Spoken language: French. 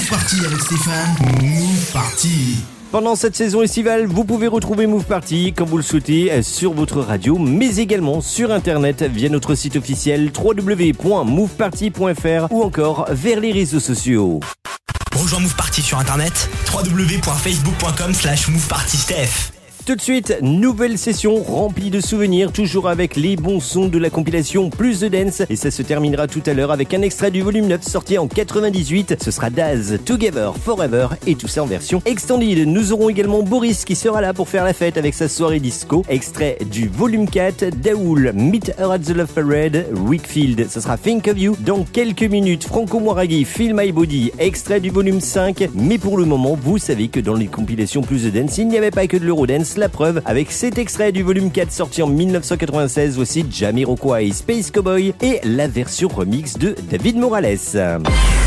Move Party avec Stéphane. Move Party. Pendant cette saison estivale, vous pouvez retrouver Move Party quand vous le souhaitez sur votre radio, mais également sur internet via notre site officiel www.moveparty.fr ou encore vers les réseaux sociaux. Rejoins Move Party sur internet www.facebook.com/movepartysteph. Tout de suite, nouvelle session remplie de souvenirs, toujours avec les bons sons de la compilation Plus de Dance. Et ça se terminera tout à l'heure avec un extrait du volume 9 sorti en 98. Ce sera Daz, Together, Forever et tout ça en version extended. Nous aurons également Boris qui sera là pour faire la fête avec sa soirée disco. Extrait du volume 4, Daoul, Meet Her at the Love Parade, Wakefield. Ce sera Think of You. Dans quelques minutes, Franco Moiraghi, Feel My Body, extrait du volume 5. Mais pour le moment, vous savez que dans les compilations Plus de Dance, il n'y avait pas que de l'Eurodance. La preuve avec cet extrait du volume 4 sorti en 1996, aussi Jamiroquai, Space Cowboy et la version remix de David Morales.